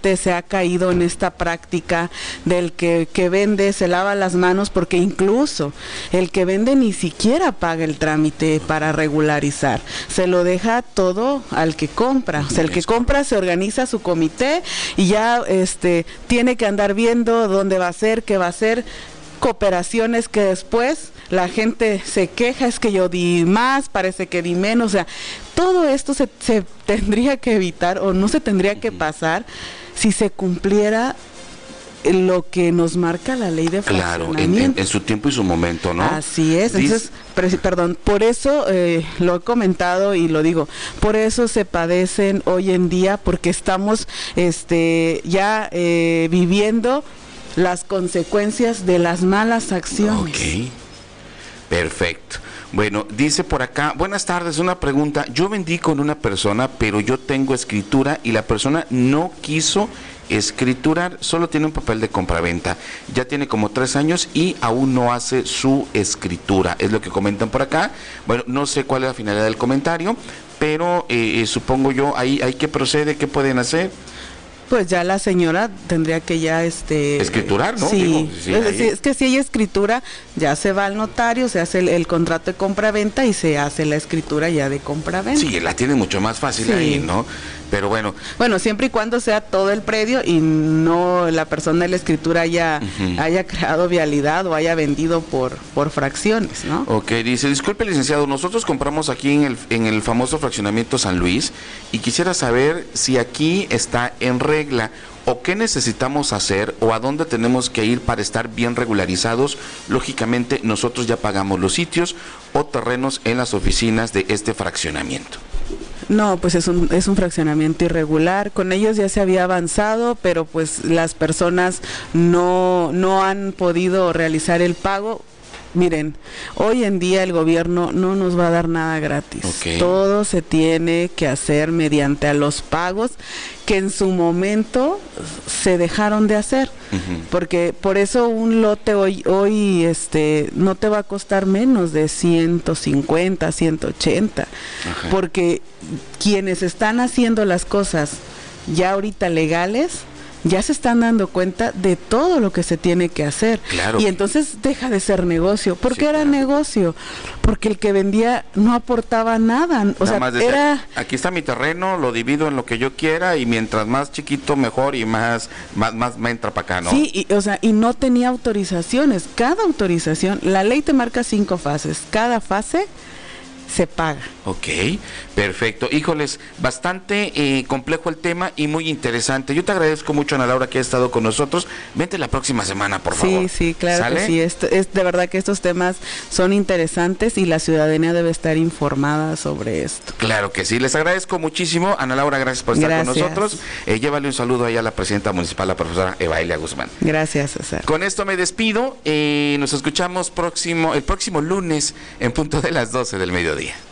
gente se ha caído en esta práctica del que vende, se lava las manos, porque incluso el que vende ni siquiera paga el trámite para regularizar, se lo deja todo al que compra. O sea, el que compra se organiza su comité y ya tiene que andar viendo dónde va a ser, qué va a hacer, cooperaciones que después la gente se queja, es que yo di más, parece que di menos. O sea, todo esto se tendría que evitar o no se tendría que pasar si se cumpliera lo que nos marca la ley de fraccionamiento. Claro, en su tiempo y su momento, ¿no? Así es. Entonces, perdón, por eso lo he comentado y lo digo, por eso se padecen hoy en día, porque estamos ya viviendo las consecuencias de las malas acciones. Ok, perfecto. Bueno, dice por acá, buenas tardes, una pregunta. Yo vendí con una persona, pero yo tengo escritura y la persona no quiso escriturar, solo tiene un papel de compraventa. Ya tiene como 3 años y aún no hace su escritura. Es lo que comentan por acá. Bueno, no sé cuál es la finalidad del comentario, pero supongo yo, ahí ¿qué procede? ¿Qué pueden hacer? Pues ya la señora tendría que ya escriturar, ¿no? Sí, es que si hay escritura, ya se va al notario, se hace el contrato de compraventa y se hace la escritura ya de compraventa. Sí, la tiene mucho más fácil ahí, ¿no? Pero bueno. Bueno, siempre y cuando sea todo el predio y no la persona de la escritura haya creado vialidad o haya vendido por fracciones, ¿no? Ok, dice, disculpe licenciado, nosotros compramos aquí en el famoso fraccionamiento San Luis y quisiera saber si aquí está en regla o qué necesitamos hacer o a dónde tenemos que ir para estar bien regularizados. Lógicamente nosotros ya pagamos los sitios o terrenos en las oficinas de este fraccionamiento. No, pues es un fraccionamiento irregular. Con ellos ya se había avanzado, pero pues las personas no han podido realizar el pago. Miren, hoy en día el gobierno no nos va a dar nada gratis. Okay. Todo se tiene que hacer mediante a los pagos que en su momento se dejaron de hacer. Porque por eso un lote hoy no te va a costar menos de 150, 180. Ajá. Porque quienes están haciendo las cosas ya ahorita legales, ya se están dando cuenta de todo lo que se tiene que hacer. Claro. Y entonces deja de ser negocio. ¿Por qué era negocio? Porque el que vendía no aportaba nada. O sea, era... Aquí está mi terreno, lo divido en lo que yo quiera y mientras más chiquito mejor y más me entra para acá, ¿no? Sí, y no tenía autorizaciones. Cada autorización, la ley te marca 5 fases. Cada fase se paga. Ok, perfecto. Híjoles, bastante complejo el tema y muy interesante. Yo te agradezco mucho, Ana Laura, que has estado con nosotros. Vente la próxima semana, por favor. Sí, claro. ¿Sale? Que sí. Es de verdad que estos temas son interesantes y la ciudadanía debe estar informada sobre esto. Claro que sí. Les agradezco muchísimo. Ana Laura, gracias por estar con nosotros. Llévale un saludo ahí a la presidenta municipal, la profesora Evaelia Guzmán. Gracias, César. Con esto me despido. Nos escuchamos el próximo lunes en punto de las 12 del mediodía.